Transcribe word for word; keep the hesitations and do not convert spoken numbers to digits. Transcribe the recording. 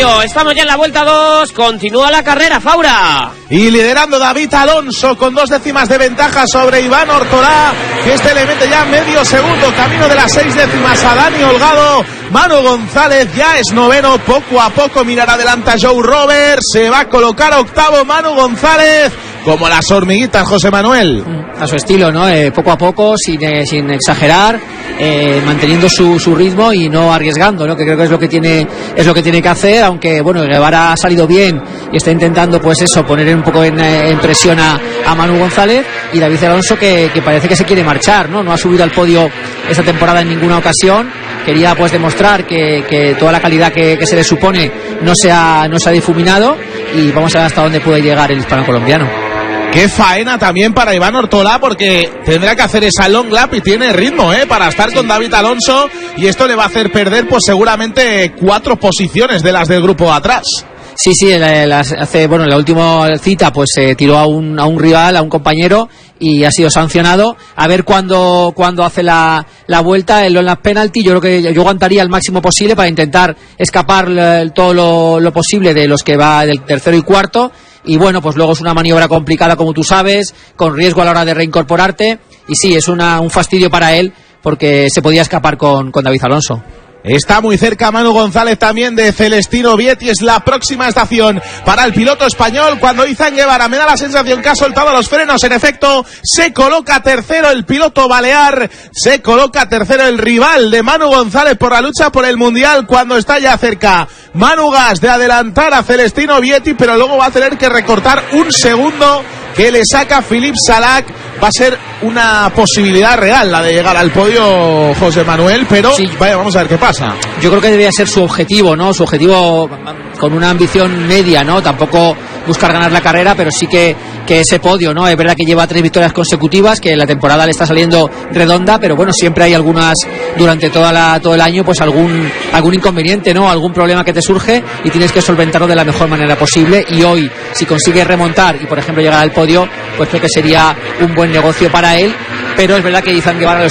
podio. Estamos ya en la vuelta dos. Continúa la carrera, Faura. Y liderando David Alonso con dos décimas de ventaja sobre Iván Ortolá, que este le mete ya medio segundo. Camino de las seis décimas a Dani Holgado. Manu González ya es noveno. Poco a poco mirar adelante a Joe Roberts. Se va a colocar octavo Manu González. Como las hormiguitas, José Manuel. A su estilo, ¿no? Eh, poco a poco, sin, eh, sin exagerar, eh, manteniendo su, su ritmo y no arriesgando, ¿no? Que creo que es lo que tiene es lo que tiene que hacer, aunque bueno, Guevara ha salido bien y está intentando, pues eso, poner un poco en, en presión a, a Manu González, y David Alonso que, que parece que se quiere marchar, ¿no? No ha subido al podio esta temporada en ninguna ocasión. Quería pues demostrar que, que toda la calidad que, que se le supone no se ha, no se ha difuminado, y vamos a ver hasta dónde puede llegar el hispano-colombiano. Qué faena también para Iván Ortolá, porque tendrá que hacer esa long lap y tiene ritmo, ¿eh? Para estar sí. con David Alonso, y esto le va a hacer perder pues seguramente cuatro posiciones de las del grupo atrás. Sí, sí, la, la, hace, bueno, en la última cita pues se eh, tiró a un, a un rival, a un compañero, y ha sido sancionado. A ver cuándo cuando hace la, la vuelta, el long penalty. Yo creo que yo aguantaría el máximo posible para intentar escapar eh, todo lo, lo posible de los que va del tercero y cuarto. Y bueno, pues luego es una maniobra complicada, como tú sabes, con riesgo a la hora de reincorporarte. Y sí, es una, un fastidio para él, porque se podía escapar con, con David Alonso. Está muy cerca Manu González también de Celestino Vietti. Es la próxima estación para el piloto español. Cuando Izan Guevara me da la sensación que ha soltado los frenos, en efecto, se coloca tercero el piloto balear. Se coloca tercero el rival de Manu González por la lucha por el Mundial, cuando está ya cerca Manu Gas de adelantar a Celestino Vietti, pero luego va a tener que recortar un segundo que le saca Philippe Salac. Va a ser una posibilidad real la de llegar al podio, José Manuel, pero sí, vaya, vamos a ver qué pasa. Yo creo que debería ser su objetivo, ¿no? Su objetivo con una ambición media, ¿no? Tampoco buscar ganar la carrera, pero sí que, que ese podio, ¿no? Es verdad que lleva tres victorias consecutivas, que la temporada le está saliendo redonda, pero bueno, siempre hay algunas, durante toda la, todo el año, pues algún, algún inconveniente, ¿no? Algún problema que te surge y tienes que solventarlo de la mejor manera posible. Y hoy, si consigues remontar y, por ejemplo, llegar al podio, pues creo que sería un buen negocio para él. Pero es verdad que Izan Guevara